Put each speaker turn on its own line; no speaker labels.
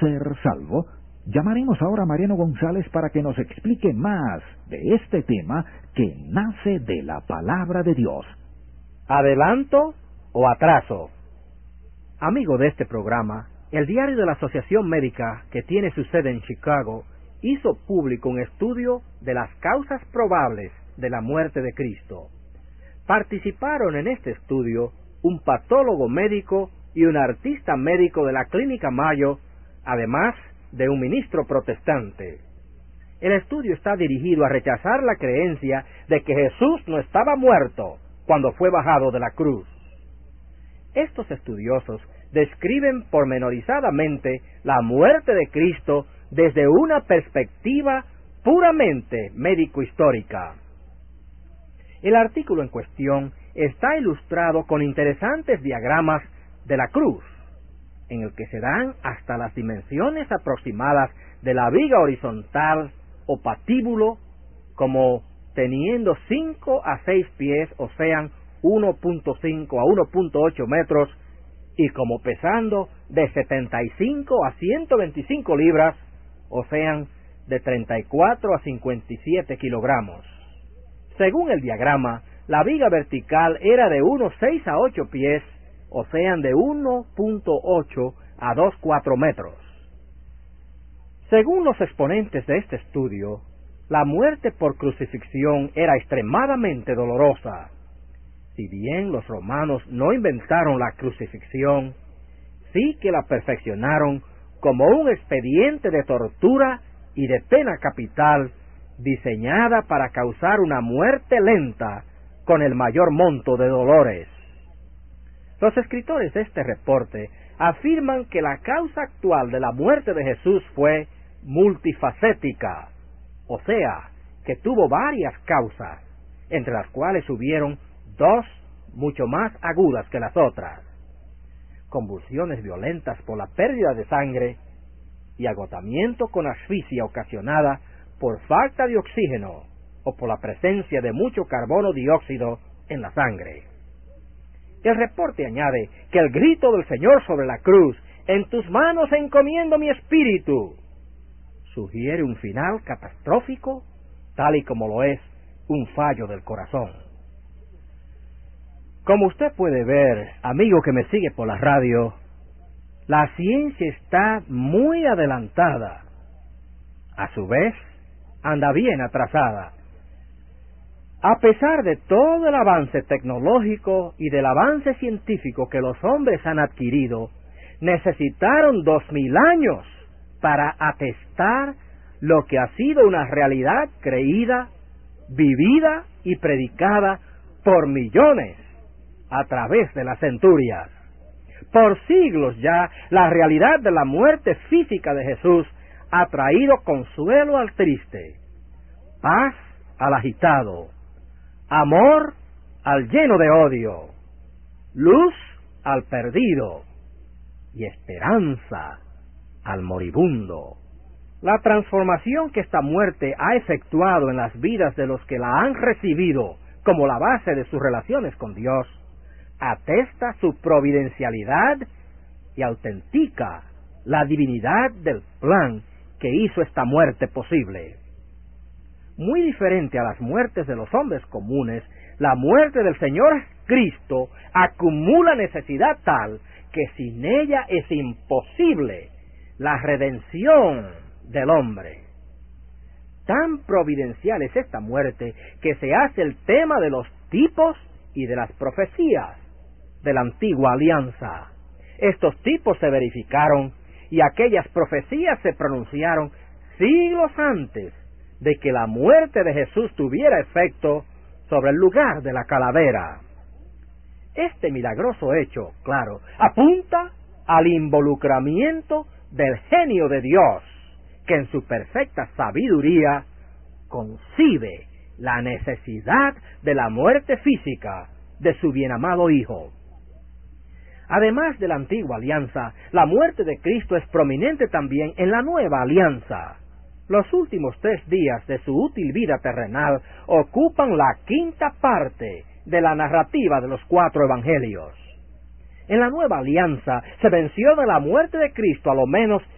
ser salvo? Llamaremos ahora a Mariano González para que nos explique más de este tema que nace de la palabra de Dios.
¿Adelanto o atraso? Amigo de este programa, el diario de la Asociación Médica, que tiene su sede en Chicago, hizo público un estudio de las causas probables de la muerte de Cristo. Participaron en este estudio un patólogo médico y un artista médico de la Clínica Mayo, además de un ministro protestante. El estudio está dirigido a rechazar la creencia de que Jesús no estaba muerto cuando fue bajado de la cruz. Estos estudiosos describen pormenorizadamente la muerte de Cristo desde una perspectiva puramente médico-histórica. El artículo en cuestión está ilustrado con interesantes diagramas de la cruz, en el que se dan hasta las dimensiones aproximadas de la viga horizontal o patíbulo, como teniendo 5 a 6 pies, o sean 1.5 a 1.8 metros, y como pesando de 75 a 125 libras, o sean de 34 a 57 kilogramos. Según el diagrama, la viga vertical era de unos 6 a 8 pies, o sean de 1.8 a 2,4 metros. Según los exponentes de este estudio, la muerte por crucifixión era extremadamente dolorosa. Si bien los romanos no inventaron la crucifixión, sí que la perfeccionaron como un expediente de tortura y de pena capital diseñada para causar una muerte lenta con el mayor monto de dolores. Los escritores de este reporte afirman que la causa actual de la muerte de Jesús fue multifacética, o sea, que tuvo varias causas, entre las cuales hubieron 2 mucho más agudas que las otras: convulsiones violentas por la pérdida de sangre y agotamiento con asfixia ocasionada por falta de oxígeno o por la presencia de mucho carbono dióxido en la sangre. El reporte añade que el grito del Señor sobre la cruz, «En tus manos encomiendo mi espíritu», sugiere un final catastrófico, tal y como lo es un fallo del corazón. Como usted puede ver, amigo que me sigue por la radio, la ciencia está muy adelantada. A su vez, anda bien atrasada. A pesar de todo el avance tecnológico y del avance científico que los hombres han adquirido, necesitaron 2000 años para atestar lo que ha sido una realidad creída, vivida y predicada por millones a través de las centurias. Por siglos ya, la realidad de la muerte física de Jesús ha traído consuelo al triste, paz al agitado, amor al lleno de odio, luz al perdido y esperanza al moribundo. La transformación que esta muerte ha efectuado en las vidas de los que la han recibido como la base de sus relaciones con Dios atesta su providencialidad y autentica la divinidad del plan que hizo esta muerte posible. Muy diferente a las muertes de los hombres comunes, la muerte del Señor Cristo acumula necesidad tal que sin ella es imposible la redención del hombre. Tan providencial es esta muerte que se hace el tema de los tipos y de las profecías de la antigua alianza. Estos tipos se verificaron y aquellas profecías se pronunciaron siglos antes de que la muerte de Jesús tuviera efecto sobre el lugar de la calavera. Este milagroso hecho, claro, apunta al involucramiento del genio de Dios, que en su perfecta sabiduría concibe la necesidad de la muerte física de su bienamado Hijo. Además de la antigua alianza, la muerte de Cristo es prominente también en la nueva alianza. Los últimos 3 días de su útil vida terrenal ocupan la 5ª parte de la narrativa de los 4 evangelios. En la nueva alianza se menciona la muerte de Cristo a lo menos